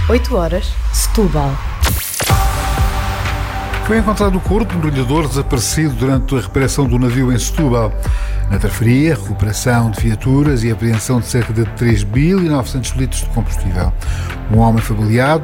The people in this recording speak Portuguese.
8 horas, Setúbal. Foi encontrado o corpo de um mergulhador desaparecido durante a reparação do navio em Setúbal. Na Trafaria, recuperação de viaturas e apreensão de cerca de 3.900 litros de combustível. Um homem foi baleado